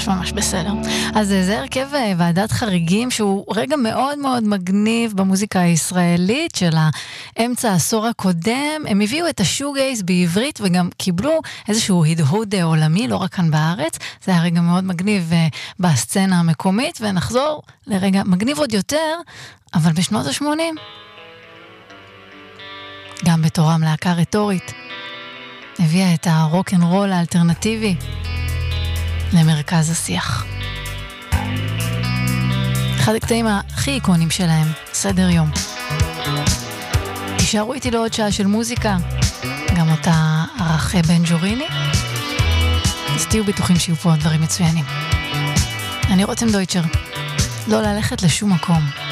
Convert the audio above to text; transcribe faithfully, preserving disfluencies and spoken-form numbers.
ממש ממש בסדר. אז זה הרכב ועדת חריגים, שהוא רגע מאוד מאוד מגניב במוזיקה הישראלית של האמצע העשור הקודם. הם הביאו את השוגייז בעברית, וגם קיבלו איזשהו הדהוד עולמי, לא רק כאן בארץ. זה היה רגע מאוד מגניב בסצנה המקומית, ונחזור לרגע מגניב עוד יותר, אבל בשנות ה-שמונים. גם בתורם להקה רטורית, הביאה את הרוק אנד רול האלטרנטיבי למרכז השיח. אחד הקטעים הכי איקונים שלהם, סדר יום. תישארו איתי לעוד שעה של מוזיקה, גם אותה ערך בן ג'וריני, אז תהיו בטוחים שיהיו פה דברים מצוינים. אני רותם דויטשר, לא ללכת לשום מקום.